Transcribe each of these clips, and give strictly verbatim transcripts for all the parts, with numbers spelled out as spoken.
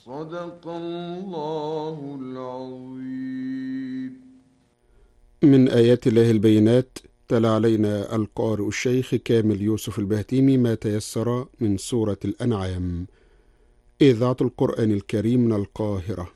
صدق الله العظيم. من آيات الله البينات تلا علينا القارئ الشيخ كامل يوسف البهتيمي ما تيسر من سورة الأنعام. إذاعة القرآن الكريم من القاهرة.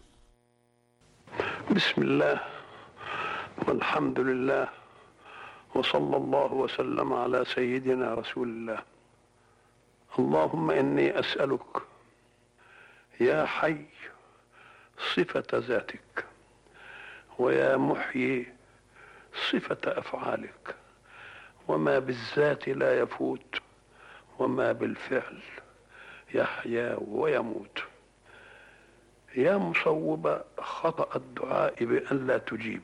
بسم الله والحمد لله وصلى الله وسلم على سيدنا رسول الله. اللهم إني أسألك يا حي صفة ذاتك، ويا محيي صفة أفعالك، وما بالذات لا يفوت وما بالفعل يحيا ويموت، يا مصوب خطأ الدعاء بأن لا تجيب،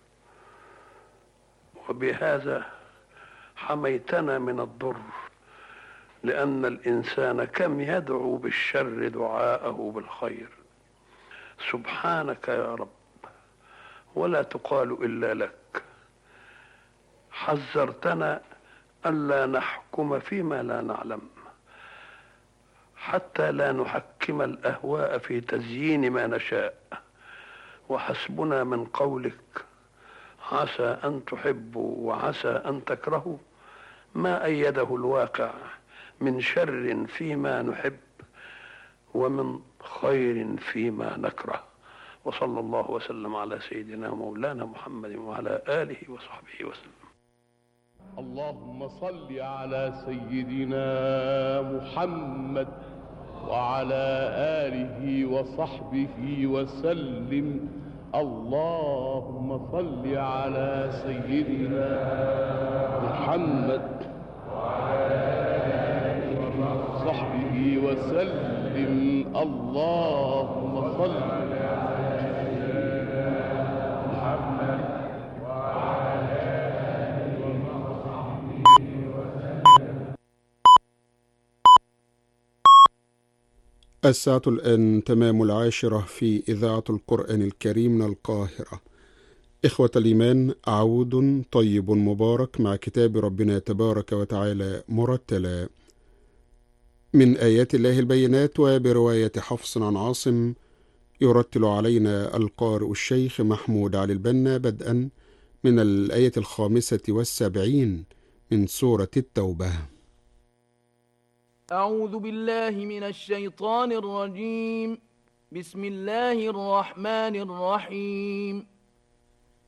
وبهذا حميتنا من الضر، لأن الإنسان كم يدعو بالشر دعاءه بالخير. سبحانك يا رب، ولا تقال إلا لك. حذرتنا ألا نحكم فيما لا نعلم، حتى لا نحكم الأهواء في تزيين ما نشاء، وحسبنا من قولك عسى أن تحبوا وعسى أن تكرهوا ما أيده الواقع من شر فيما نحب ومن خير فيما نكره. وصلى الله وسلم على سيدنا مولانا محمد وعلى آله وصحبه وسلم. اللهم صل على سيدنا محمد وعلى آله وصحبه وسلم. اللهم صل على سيدنا محمد وعلى آله وصحبه وسلم. اللهم صل على سيدنا محمد وعلى آله وصحبه وسلم. الساعة الآن تمام العاشرة في إذاعة القرآن الكريم من القاهرة. إخوة الإيمان، عود طيب مبارك مع كتاب ربنا تبارك وتعالى مرتلا من آيات الله البينات، وبرواية حفص عن عاصم. يرتل علينا القارئ الشيخ محمود علي البنا بدءا من الآية الخامسة والسبعين من سورة التوبة. أعوذ بالله من الشيطان الرجيم. بسم الله الرحمن الرحيم.